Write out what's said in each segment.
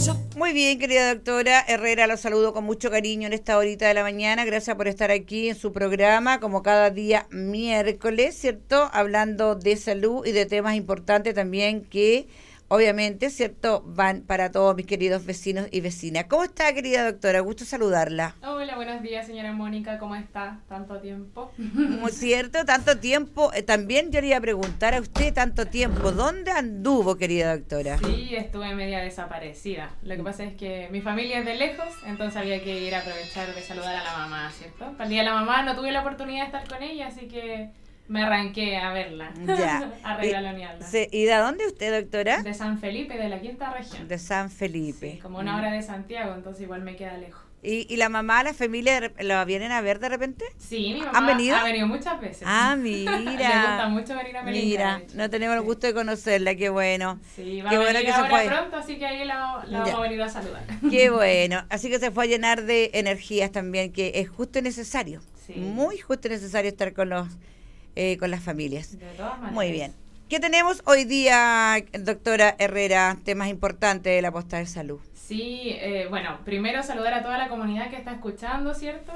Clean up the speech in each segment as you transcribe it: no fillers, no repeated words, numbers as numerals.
Muy bien, querida doctora Herrera, los saludo con mucho cariño en esta horita de la mañana. Gracias por estar aquí en su programa, como cada día miércoles, ¿cierto? Hablando de salud y de temas importantes también que, obviamente, ¿cierto? Van para todos mis queridos vecinos y vecinas. ¿Cómo está, querida doctora? Gusto saludarla. Hola, buenos días, señora Mónica. ¿Cómo está? ¿Tanto tiempo? Muy cierto, tanto tiempo. También yo le iba a preguntar a usted, tanto tiempo, ¿dónde anduvo, querida doctora? Sí, estuve media desaparecida. Lo que pasa es que mi familia es de lejos, entonces había que ir a aprovechar de saludar a la mamá, ¿cierto? Para el día de la mamá no tuve la oportunidad de estar con ella, así que me arranqué a verla, Ya. a regalonearla. ¿Y de dónde usted, doctora? De San Felipe, de la quinta región. De San Felipe. Sí, como una hora de Santiago, entonces igual me queda lejos. ¿Y la mamá, la familia, la vienen a ver de repente? Sí, mi mamá ¿Han venido? ha venido muchas veces. Ah, mira. Le gusta mucho venir a Melinca. Mira, no tenemos el gusto de conocerla, qué bueno. Sí, va qué a bueno venir que se ahora fue. pronto, así que ahí la vamos a venir a saludar. Qué bueno. Así que se fue a llenar de energías también, que es justo y necesario. Sí. Muy justo y necesario estar con las familias. De todas maneras. Muy bien. ¿Qué tenemos hoy día, doctora Herrera? Temas importantes de la posta de salud. Sí, bueno, primero saludar a toda la comunidad que está escuchando, ¿cierto?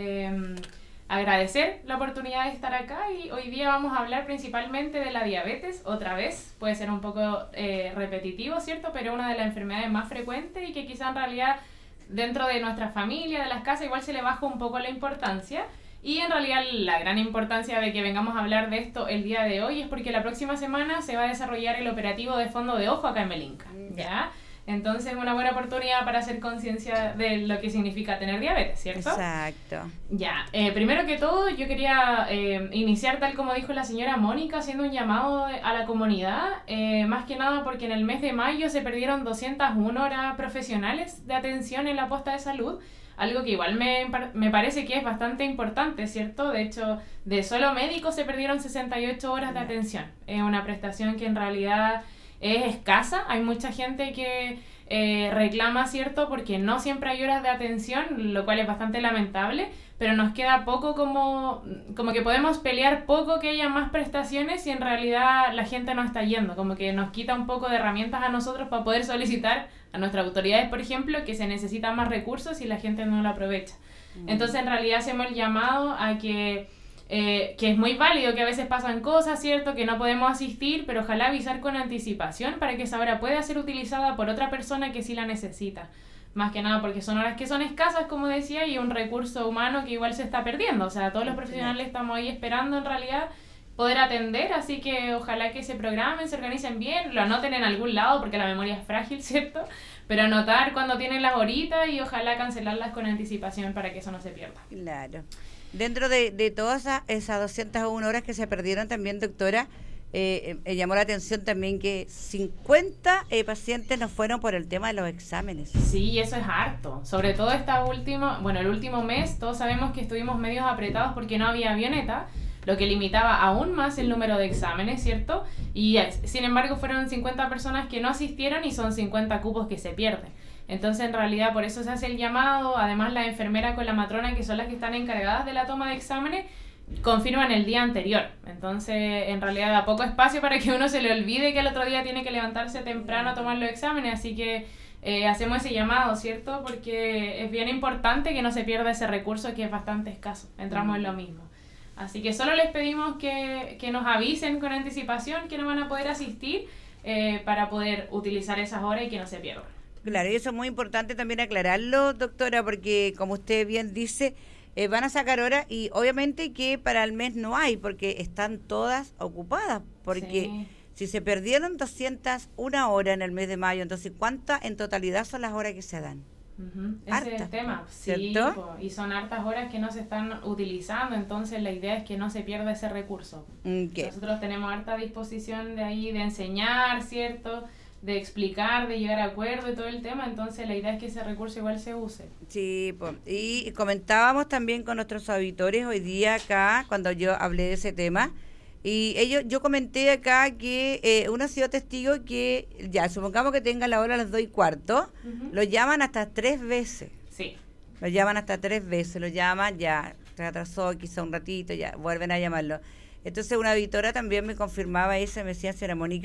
Agradecer la oportunidad de estar acá y hoy día vamos a hablar principalmente de la diabetes, otra vez, puede ser un poco repetitivo, ¿cierto? Pero una de las enfermedades más frecuentes y que quizá en realidad dentro de nuestra familia, de las casas, igual se le baja un poco la importancia. Y en realidad la gran importancia de que vengamos a hablar de esto el día de hoy es porque la próxima semana se va a desarrollar el operativo de fondo de ojo acá en Melinca, ¿ya? Entonces una buena oportunidad para hacer conciencia de lo que significa tener diabetes, ¿cierto? Exacto. Ya, primero que todo yo quería iniciar tal como dijo la señora Mónica, haciendo un llamado a la comunidad, más que nada porque en el mes de mayo se perdieron 201 horas profesionales de atención en la posta de salud, algo que igual me parece que es bastante importante, ¿cierto? De hecho, de solo médicos se perdieron 68 horas de atención. Es una prestación que en realidad es escasa. Hay mucha gente que reclama, ¿cierto? Porque no siempre hay horas de atención, lo cual es bastante lamentable, pero nos queda poco como que podemos pelear poco que haya más prestaciones y en realidad la gente no está yendo, como que nos quita un poco de herramientas a nosotros para poder solicitar a nuestras autoridades, por ejemplo, que se necesitan más recursos y la gente no lo aprovecha. Entonces, en realidad hacemos el llamado a que es muy válido que a veces pasan cosas, ¿cierto? Que no podemos asistir, pero ojalá avisar con anticipación para que esa hora pueda ser utilizada por otra persona que sí la necesita. Más que nada porque son horas que son escasas, como decía, y un recurso humano que igual se está perdiendo. O sea, todos los profesionales estamos ahí esperando en realidad poder atender, así que ojalá que se programen, se organicen bien, lo anoten en algún lado porque la memoria es frágil, ¿cierto? Pero anotar cuando tienen las horitas y ojalá cancelarlas con anticipación para que eso no se pierda. Claro. Dentro de todas esas 201 horas que se perdieron también, doctora, llamó la atención también que 50 pacientes no fueron por el tema de los exámenes. Sí, eso es harto. Sobre todo el último mes, todos sabemos que estuvimos medios apretados porque no había avioneta, lo que limitaba aún más el número de exámenes, ¿cierto? Y sin embargo fueron 50 personas que no asistieron y son 50 cupos que se pierden. Entonces, en realidad, por eso se hace el llamado. Además, la enfermera con la matrona, que son las que están encargadas de la toma de exámenes, confirman el día anterior. Entonces, en realidad, da poco espacio para que uno se le olvide que el otro día tiene que levantarse temprano a tomar los exámenes. Así que hacemos ese llamado, ¿cierto? Porque es bien importante que no se pierda ese recurso que es bastante escaso. Entramos en lo mismo. Así que solo les pedimos que nos avisen con anticipación que no van a poder asistir para poder utilizar esas horas y que no se pierdan. Claro, y eso es muy importante también aclararlo, doctora, porque como usted bien dice, van a sacar horas y obviamente que para el mes no hay, porque están todas ocupadas, porque si se perdieron 201 horas en el mes de mayo, entonces ¿cuántas en totalidad son las horas que se dan? Ese es el tema, sí, y son hartas horas que no se están utilizando, entonces la idea es que no se pierda ese recurso. Nosotros tenemos harta disposición de ahí de enseñar, ¿cierto?, de explicar, de llegar a acuerdo y todo el tema, entonces la idea es que ese recurso igual se use. Sí, y comentábamos también con nuestros auditores hoy día acá, cuando yo hablé de ese tema, y yo comenté acá que uno ha sido testigo que, ya, supongamos que tenga la hora a las 2:15, lo llaman hasta 3 veces. Sí. Lo llaman hasta 3 veces, lo llaman, ya, se atrasó quizá un ratito, ya, vuelven a llamarlo. Entonces una auditora también me confirmaba eso, me decía, señora Mónica,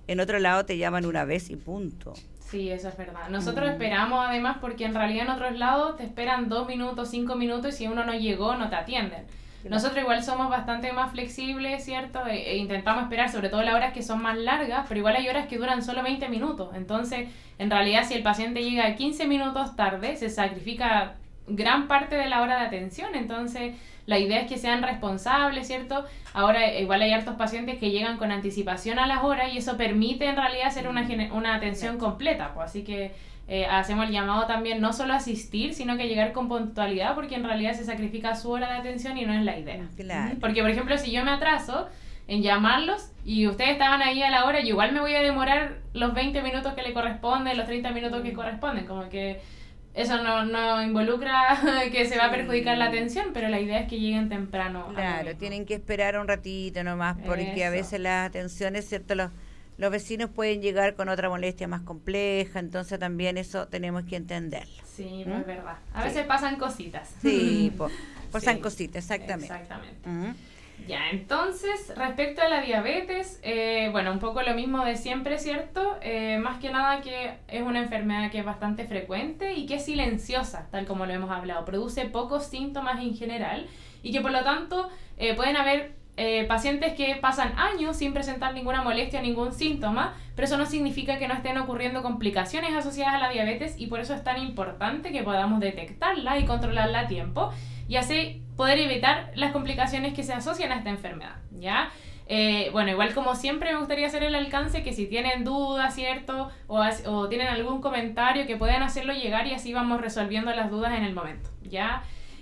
En otro lado te llaman una vez y punto. Sí, eso es verdad. Nosotros esperamos además porque en realidad en otros lados te esperan 2 minutos, 5 minutos y si uno no llegó no te atienden. Nosotros igual somos bastante más flexibles, ¿cierto? E intentamos esperar, sobre todo las horas que son más largas, pero igual hay horas que duran solo 20 minutos. Entonces, en realidad, si el paciente llega 15 minutos tarde, se sacrifica gran parte de la hora de atención. Entonces, la idea es que sean responsables, ¿cierto? Ahora, igual hay hartos pacientes que llegan con anticipación a las horas y eso permite en realidad hacer una atención completa. Pues, así que hacemos el llamado también no solo a asistir, sino que llegar con puntualidad, porque en realidad se sacrifica su hora de atención y no es la idea. Claro. Porque, por ejemplo, si yo me atraso en llamarlos y ustedes estaban ahí a la hora, yo igual me voy a demorar los 20 minutos que le corresponden, los 30 minutos que corresponden, como que eso no involucra que se va a perjudicar la atención, pero la idea es que lleguen temprano. Claro, tienen que esperar un ratito nomás, porque a veces las atenciones, ¿cierto? Los vecinos pueden llegar con otra molestia más compleja, entonces también eso tenemos que entenderlo. Sí, pues es verdad. A veces pasan cositas. Sí, pasan cositas, exactamente. Exactamente. Ya, entonces, respecto a la diabetes, bueno, un poco lo mismo de siempre, ¿cierto? Más que nada que es una enfermedad que es bastante frecuente y que es silenciosa, tal como lo hemos hablado. Produce pocos síntomas en general y que por lo tanto pueden haber pacientes que pasan años sin presentar ninguna molestia, ningún síntoma, pero eso no significa que no estén ocurriendo complicaciones asociadas a la diabetes y por eso es tan importante que podamos detectarla y controlarla a tiempo y así poder evitar las complicaciones que se asocian a esta enfermedad, ¿ya? Bueno, igual como siempre me gustaría hacer el alcance que si tienen dudas, ¿cierto? O tienen algún comentario que puedan hacerlo llegar y así vamos resolviendo las dudas en el momento, ¿ya?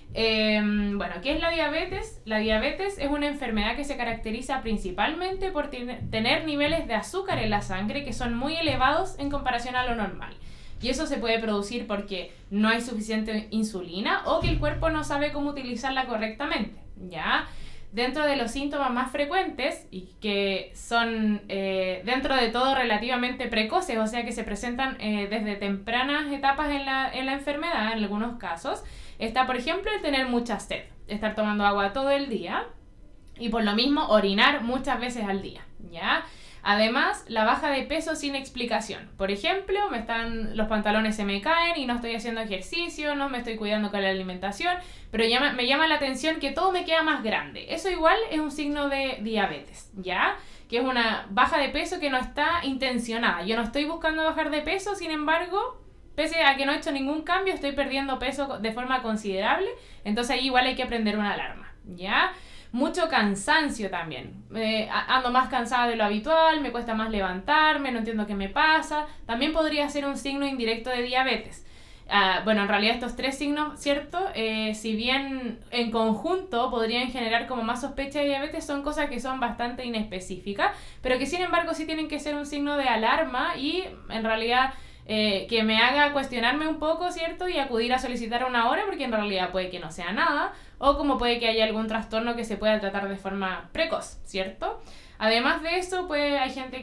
Bueno, ¿qué es la diabetes? La diabetes es una enfermedad que se caracteriza principalmente por tener niveles de azúcar en la sangre que son muy elevados en comparación a lo normal. Y eso se puede producir porque no hay suficiente insulina o que el cuerpo no sabe cómo utilizarla correctamente, ¿ya? Dentro de los síntomas más frecuentes y que son dentro de todo relativamente precoces, o sea que se presentan desde tempranas etapas en la enfermedad en algunos casos, está por ejemplo el tener mucha sed, estar tomando agua todo el día y por lo mismo orinar muchas veces al día, ¿ya? Además, la baja de peso sin explicación. Por ejemplo, los pantalones se me caen y no estoy haciendo ejercicio, no me estoy cuidando con la alimentación, pero me llama la atención que todo me queda más grande. Eso igual es un signo de diabetes, ¿ya? Que es una baja de peso que no está intencionada. Yo no estoy buscando bajar de peso, sin embargo, pese a que no he hecho ningún cambio, estoy perdiendo peso de forma considerable, entonces ahí igual hay que prender una alarma, ¿ya? Mucho cansancio también. Ando más cansada de lo habitual, me cuesta más levantarme, no entiendo qué me pasa. También podría ser un signo indirecto de diabetes. Bueno, en realidad estos tres signos, ¿cierto? Si bien en conjunto podrían generar como más sospecha de diabetes, son cosas que son bastante inespecíficas, pero que sin embargo sí tienen que ser un signo de alarma y en realidad que me haga cuestionarme un poco, ¿cierto? Y acudir a solicitar una hora porque en realidad puede que no sea nada o como puede que haya algún trastorno que se pueda tratar de forma precoz, ¿cierto? Además de eso, pues hay gente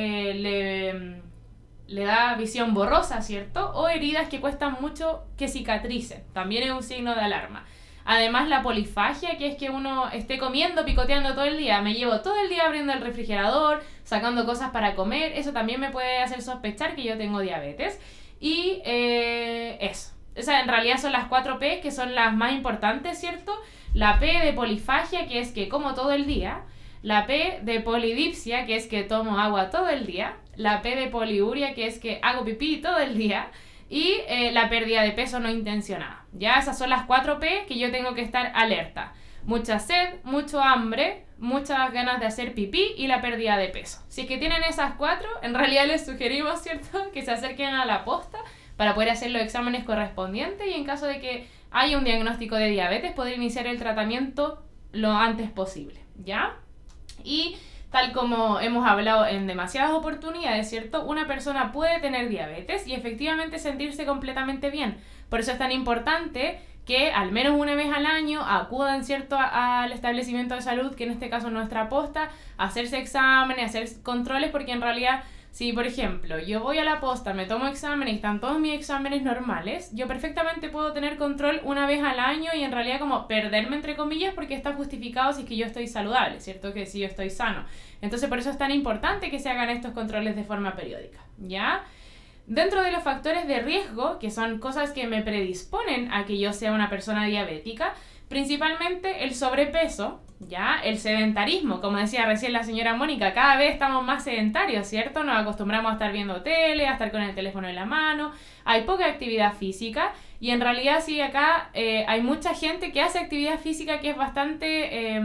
que le da visión borrosa, ¿cierto? O heridas que cuestan mucho que cicatricen, también es un signo de alarma. Además la polifagia, que es que uno esté comiendo, picoteando todo el día. Me llevo todo el día abriendo el refrigerador, sacando cosas para comer. Eso también me puede hacer sospechar que yo tengo diabetes. Y eso. O sea, en realidad son las 4 P que son las más importantes, ¿cierto? La P de polifagia, que es que como todo el día. La P de polidipsia, que es que tomo agua todo el día. La P de poliuria, que es que hago pipí todo el día. Y la pérdida de peso no intencionada. Ya esas son las 4 P que yo tengo que estar alerta. Mucha sed, mucho hambre, muchas ganas de hacer pipí y la pérdida de peso. Si es que tienen esas 4, en realidad les sugerimos, ¿cierto?, que se acerquen a la posta para poder hacer los exámenes correspondientes y en caso de que haya un diagnóstico de diabetes, poder iniciar el tratamiento lo antes posible, ¿ya? Y tal como hemos hablado en demasiadas oportunidades, ¿cierto? Una persona puede tener diabetes y efectivamente sentirse completamente bien. Por eso es tan importante que al menos una vez al año acudan, ¿cierto?, al establecimiento de salud, que en este caso es nuestra posta, a hacerse exámenes, a hacer controles, porque en realidad Si, por ejemplo, yo voy a la posta, me tomo exámenes y están todos mis exámenes normales, yo perfectamente puedo tener control una vez al año y en realidad como perderme entre comillas porque está justificado si es que yo estoy saludable, ¿cierto? Que si yo estoy sano. Entonces por eso es tan importante que se hagan estos controles de forma periódica, ¿ya? Dentro de los factores de riesgo, que son cosas que me predisponen a que yo sea una persona diabética, principalmente el sobrepeso, ¿ya? El sedentarismo, como decía recién la señora Mónica, cada vez estamos más sedentarios, ¿cierto? Nos acostumbramos a estar viendo tele, a estar con el teléfono en la mano, hay poca actividad física y en realidad sí acá hay mucha gente que hace actividad física que es bastante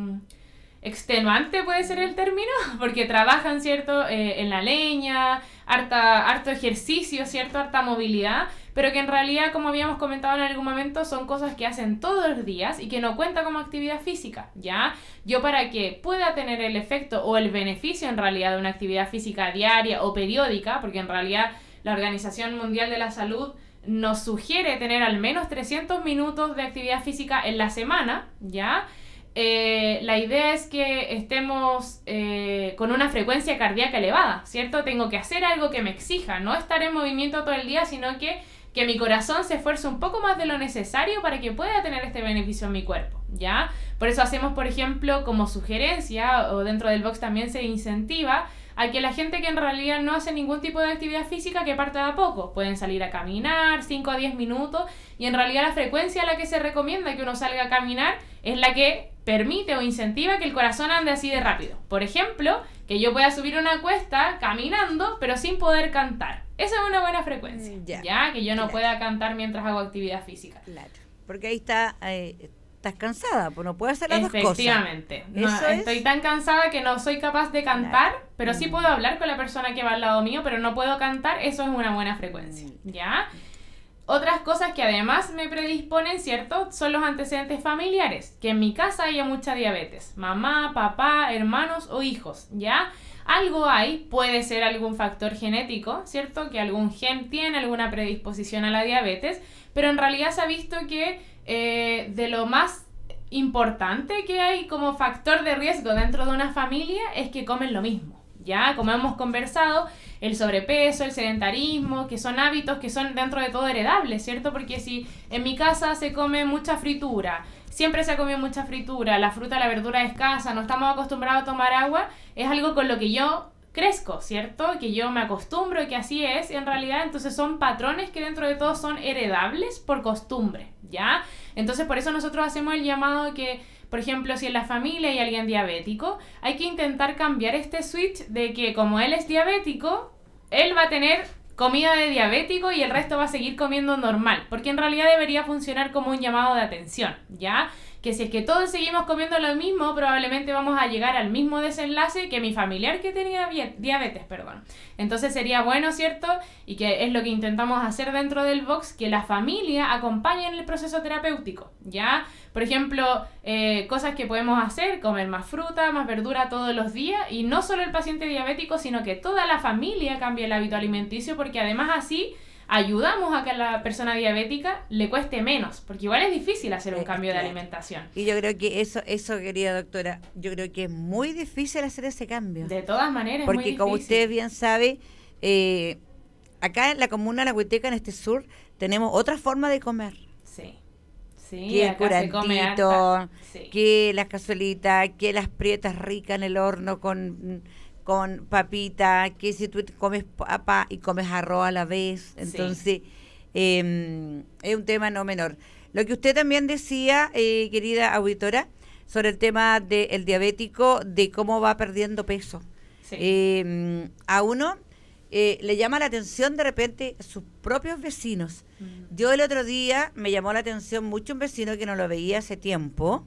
extenuante, puede ser el término, porque trabajan, ¿cierto? En la leña, harto ejercicio, ¿cierto? Harta movilidad, pero que en realidad, como habíamos comentado en algún momento, son cosas que hacen todos los días y que no cuenta como actividad física, ¿ya? Yo para que pueda tener el efecto o el beneficio en realidad de una actividad física diaria o periódica, porque en realidad la Organización Mundial de la Salud nos sugiere tener al menos 300 minutos de actividad física en la semana, ¿ya? La idea es que estemos con una frecuencia cardíaca elevada, ¿cierto? Tengo que hacer algo que me exija, no estar en movimiento todo el día, sino que mi corazón se esfuerce un poco más de lo necesario para que pueda tener este beneficio en mi cuerpo, ¿ya? Por eso hacemos, por ejemplo, como sugerencia, o dentro del box también se incentiva a que la gente que en realidad no hace ningún tipo de actividad física que parta de a poco. Pueden salir a caminar 5 a 10 minutos y en realidad la frecuencia a la que se recomienda que uno salga a caminar es la que permite o incentiva que el corazón ande así de rápido. Por ejemplo, que yo pueda subir una cuesta caminando pero sin poder cantar. Esa es una buena frecuencia, ya que yo no pueda cantar mientras hago actividad física. Claro, porque ahí estás cansada, pues no puedes hacer las dos cosas. Efectivamente. No, estoy tan cansada que no soy capaz de cantar, pero sí puedo hablar con la persona que va al lado mío, pero no puedo cantar, eso es una buena frecuencia, ¿ya? Otras cosas que además me predisponen, ¿cierto? Son los antecedentes familiares, que en mi casa haya mucha diabetes. Mamá, papá, hermanos o hijos, ¿ya? Algo hay, puede ser algún factor genético, ¿cierto? Que algún gen tiene alguna predisposición a la diabetes, pero en realidad se ha visto que de lo más importante que hay como factor de riesgo dentro de una familia es que comen lo mismo, ¿ya? Como hemos conversado, el sobrepeso, el sedentarismo, que son hábitos que son dentro de todo heredables, ¿cierto? Porque si en mi casa se come mucha fritura, siempre se ha comido mucha fritura, la fruta, la verdura escasa, no estamos acostumbrados a tomar agua, es algo con lo que yo crezco, ¿cierto? Que yo me acostumbro y que así es en realidad, entonces son patrones que dentro de todo son heredables por costumbre, ¿ya? Entonces por eso nosotros hacemos el llamado que, por ejemplo, si en la familia hay alguien diabético, hay que intentar cambiar este switch de que como él es diabético, él va a tener comida de diabético y el resto va a seguir comiendo normal, porque en realidad debería funcionar como un llamado de atención, ¿ya? Que si es que todos seguimos comiendo lo mismo, probablemente vamos a llegar al mismo desenlace que mi familiar que tenía diabetes, perdón. Entonces sería bueno, ¿cierto? Y que es lo que intentamos hacer dentro del box, que la familia acompañe en el proceso terapéutico, ¿ya? Por ejemplo, cosas que podemos hacer, comer más fruta, más verdura todos los días, y no solo el paciente diabético, sino que toda la familia cambie el hábito alimenticio, porque además así ayudamos a que a la persona diabética le cueste menos, porque igual es difícil hacer un cambio de alimentación. Y yo creo que eso, querida doctora, yo creo que es muy difícil hacer ese cambio. De todas maneras, porque es muy difícil. Como usted bien sabe, acá en la comuna La Huiteca, en este sur, tenemos otra forma de comer. Sí. Que el curantito, que las cazuelitas, que las prietas ricas en el horno con papita, que si tú comes papa y comes arroz a la vez, entonces es un tema no menor. Lo que usted también decía, querida auditora, sobre el tema del diabético, de cómo va perdiendo peso. Sí. A uno le llama la atención de repente sus propios vecinos. Yo el otro día me llamó la atención mucho un vecino que no lo veía hace tiempo,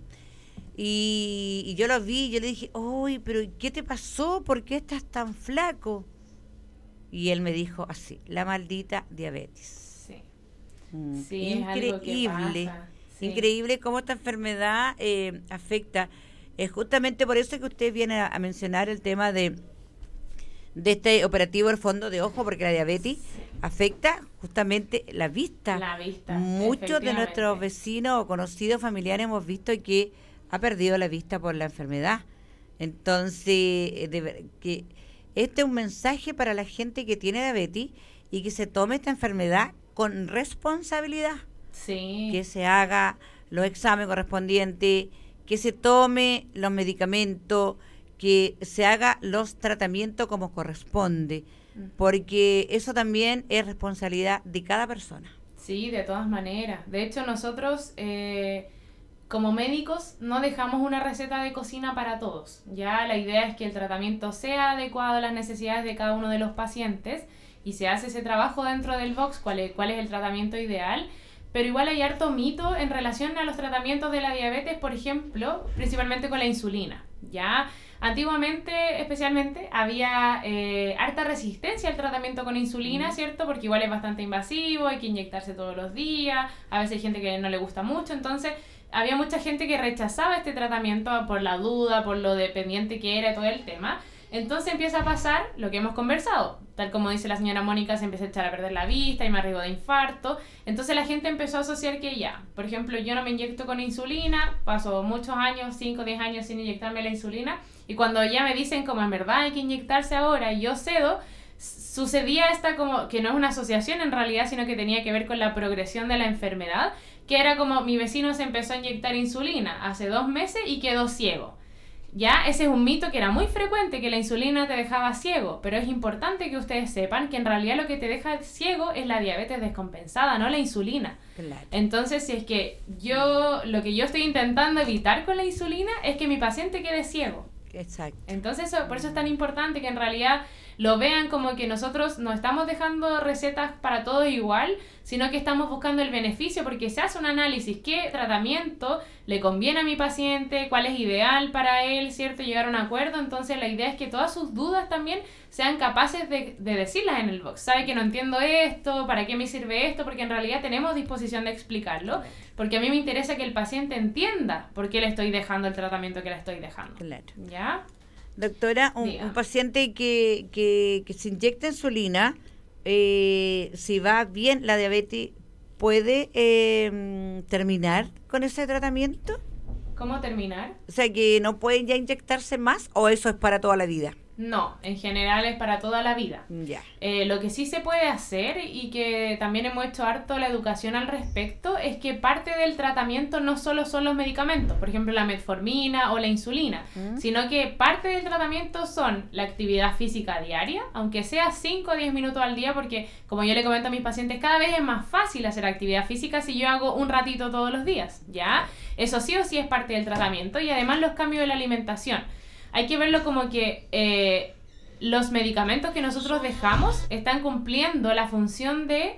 y yo lo vi y yo le dije, uy, pero ¿qué te pasó? ¿Por qué estás tan flaco? Y él me dijo así, la maldita diabetes. Sí, sí, increíble, es algo que pasa. Sí. Increíble cómo esta enfermedad afecta. Es justamente por eso que usted viene a mencionar el tema de este operativo del fondo de ojo, porque la diabetes afecta justamente la vista. La vista. Muchos de nuestros vecinos o conocidos familiares hemos visto que ha perdido la vista por la enfermedad. Entonces, este es un mensaje para la gente que tiene diabetes y que se tome esta enfermedad con responsabilidad. Sí. Que se haga los exámenes correspondientes, que se tome los medicamentos, que se haga los tratamientos como corresponde, porque eso también es responsabilidad de cada persona. Sí, de todas maneras. De hecho, nosotros como médicos no dejamos una receta de cocina para todos. Ya la idea es que el tratamiento sea adecuado a las necesidades de cada uno de los pacientes y se hace ese trabajo dentro del box, cuál es el tratamiento ideal. Pero igual hay harto mito en relación a los tratamientos de la diabetes, por ejemplo, principalmente con la insulina. Ya antiguamente, especialmente, había harta resistencia al tratamiento con insulina, ¿cierto? Porque igual es bastante invasivo, hay que inyectarse todos los días, a veces hay gente que no le gusta mucho, entonces había mucha gente que rechazaba este tratamiento por la duda, por lo dependiente que era todo el tema. Entonces empieza a pasar lo que hemos conversado. Tal como dice la señora Mónica, se empieza a echar a perder la vista y me arriesgo de infarto. Entonces la gente empezó a asociar que ya, por ejemplo, yo no me inyecto con insulina, paso muchos años, 5 o 10 años sin inyectarme la insulina, y cuando ya me dicen como en verdad hay que inyectarse ahora y yo cedo, sucedía esta como, que no es una asociación en realidad, sino que tenía que ver con la progresión de la enfermedad, que era como mi vecino se empezó a inyectar insulina hace 2 meses y quedó ciego. Ya, ese es un mito que era muy frecuente, que la insulina te dejaba ciego, pero es importante que ustedes sepan que en realidad lo que te deja ciego es la diabetes descompensada, no la insulina. Claro. Entonces, si es que lo que yo estoy intentando evitar con la insulina es que mi paciente quede ciego. Exacto. Entonces, por eso es tan importante que en realidad lo vean como que nosotros no estamos dejando recetas para todos igual, sino que estamos buscando el beneficio, porque se hace un análisis, qué tratamiento le conviene a mi paciente, cuál es ideal para él, ¿cierto? Llegar a un acuerdo. Entonces la idea es que todas sus dudas también sean capaces de decirlas en el box. ¿Sabe que no entiendo esto? ¿Para qué me sirve esto? Porque en realidad tenemos disposición de explicarlo, porque a mí me interesa que el paciente entienda por qué le estoy dejando el tratamiento que le estoy dejando. Claro. ¿Ya? Doctora, un paciente que se inyecta insulina, si va bien la diabetes, ¿puede terminar con ese tratamiento? ¿Cómo terminar? O sea, que no pueden ya inyectarse más, ¿o eso es para toda la vida? No, en general es para toda la vida. Ya. Lo que sí se puede hacer, y que también hemos hecho harto la educación al respecto, es que parte del tratamiento no solo son los medicamentos, por ejemplo la metformina o la insulina, sino que parte del tratamiento son la actividad física diaria, aunque sea 5 o 10 minutos al día, porque como yo le comento a mis pacientes, cada vez es más fácil hacer actividad física si yo hago un ratito todos los días, ¿ya? Eso sí o sí es parte del tratamiento, y además los cambios de la alimentación. Hay que verlo como que los medicamentos que nosotros dejamos están cumpliendo la función de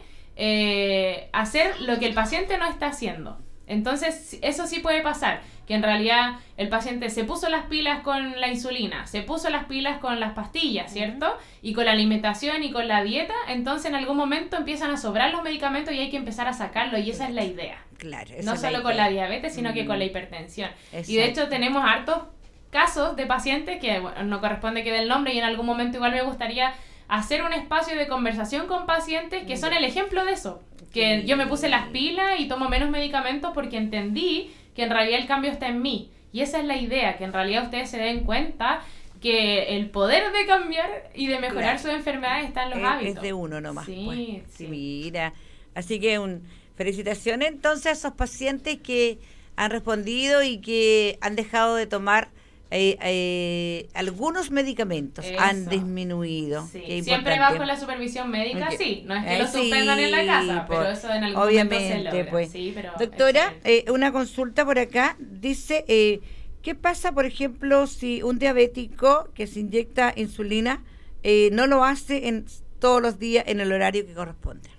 hacer lo que el paciente no está haciendo. Entonces, eso sí puede pasar, que en realidad el paciente se puso las pilas con la insulina, se puso las pilas con las pastillas, ¿cierto? Y con la alimentación y con la dieta, entonces en algún momento empiezan a sobrar los medicamentos y hay que empezar a sacarlo, y esa es la idea. Claro. No solo con la diabetes, sino que con la hipertensión. Exacto. Y de hecho tenemos hartos casos de pacientes que, bueno, no corresponde que dé el nombre, y en algún momento igual me gustaría hacer un espacio de conversación con pacientes que son el ejemplo de eso, que yo me puse las pilas y tomo menos medicamentos porque entendí que en realidad el cambio está en mí, y esa es la idea, que en realidad ustedes se den cuenta que el poder de cambiar y de mejorar sus enfermedades está en los hábitos. Es de uno nomás. Sí, pues. sí. Mira, así que felicitaciones entonces a esos pacientes que han respondido y que han dejado de tomar algunos medicamentos. Eso. Han disminuido. Sí. Siempre bajo la supervisión médica, sí. No es que lo suspendan en la casa, pero eso en algún obviamente, momento se logra. Pues. Sí, pero doctora, una consulta por acá. Dice, ¿qué pasa, por ejemplo, si un diabético que se inyecta insulina no lo hace todos los días en el horario que corresponde?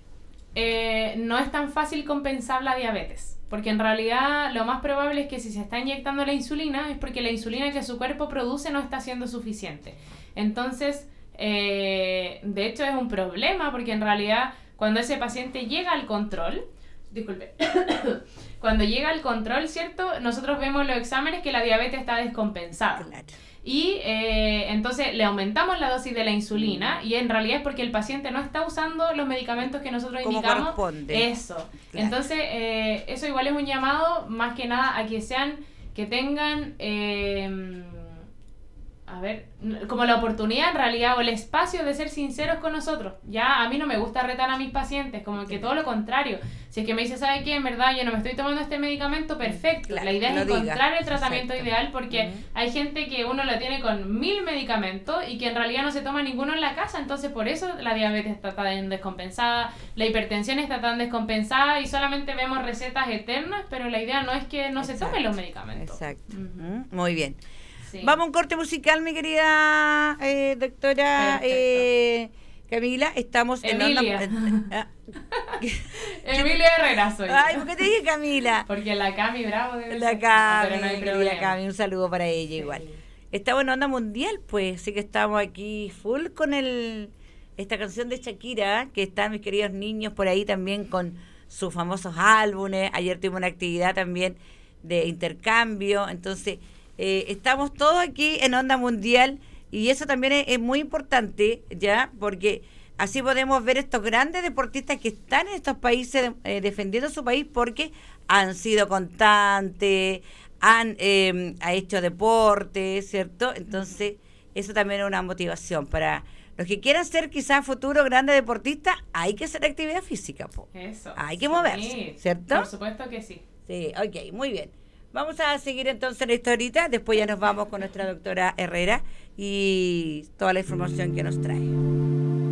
No es tan fácil compensar la diabetes, porque en realidad lo más probable es que si se está inyectando la insulina es porque la insulina que su cuerpo produce no está siendo suficiente. Entonces, de hecho es un problema, porque en realidad cuando ese paciente llega al control, cuando llega al control, ¿cierto? Nosotros vemos en los exámenes que la diabetes está descompensada. Claro. Y entonces le aumentamos la dosis de la insulina, y en realidad es porque el paciente no está usando los medicamentos que nosotros indicamos. Corresponde. Eso. Claro. Entonces, eso igual es un llamado más que nada a que tengan a ver, como la oportunidad en realidad o el espacio de ser sinceros con nosotros. Ya a mí no me gusta retar a mis pacientes, como que todo lo contrario. Si es que me dice, ¿sabe qué? En verdad yo no me estoy tomando este medicamento, perfecto. Claro, la idea es encontrar el tratamiento exacto. ideal porque hay gente que uno la tiene con 1000 medicamentos y que en realidad no se toma ninguno en la casa, entonces por eso la diabetes está tan descompensada, la hipertensión está tan descompensada y solamente vemos recetas eternas, pero la idea no es que no se tomen los medicamentos. Exacto. Muy bien. Sí. Vamos a un corte musical, mi querida doctora Camila. Estamos Emilia. en onda... Emilia Herrera soy. Ay, ¿por qué te dije Camila? Porque la Cami Bravo debe La ser. Cami, Pero no hay querida problema. Cami, un saludo para ella igual. Estamos en onda mundial, pues, así que estamos aquí full con esta canción de Shakira, que están mis queridos niños por ahí también con sus famosos álbumes. Ayer tuvimos una actividad también de intercambio, entonces estamos todos aquí en onda mundial y eso también es muy importante, ¿ya? Porque así podemos ver estos grandes deportistas que están en estos países defendiendo su país porque han sido constantes, han hecho deporte, ¿cierto? Entonces, eso también es una motivación para los que quieran ser quizás futuros grandes deportistas. Hay que hacer actividad física, po. Eso. Hay que moverse, ¿cierto? Por supuesto que sí. Sí, ok, muy bien. Vamos a seguir entonces la historita, después ya nos vamos con nuestra doctora Herrera y toda la información que nos trae.